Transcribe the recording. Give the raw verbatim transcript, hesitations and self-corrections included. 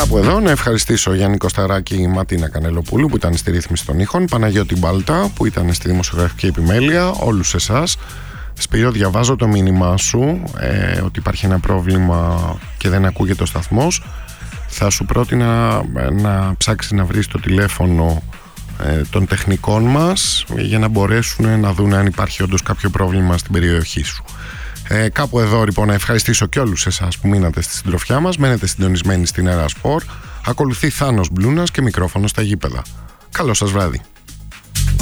Κάπου εδώ να ευχαριστήσω Γιάννη Κωσταράκη, Ματίνα Κανελοπούλου που ήταν στη ρύθμιση των ήχων, Παναγιώτη Μπάλτα που ήταν στη δημοσιογραφική επιμέλεια, όλους εσάς. Σπύρο, διαβάζω το μήνυμά σου ε, ότι υπάρχει ένα πρόβλημα και δεν ακούγεται ο σταθμός. Θα σου πρότεινα να ψάξεις να βρεις το τηλέφωνο ε, των τεχνικών μας για να μπορέσουν να δουν αν υπάρχει όντως κάποιο πρόβλημα στην περιοχή σου. Ε, κάπου εδώ λοιπόν να ευχαριστήσω και όλους εσάς που μείνατε στη συντροφιά μας. Μένετε συντονισμένοι στην Έρα Σπορ. Ακολουθεί Θάνος Μπλούνας και μικρόφωνο στα γήπεδα. Καλό σας βράδυ.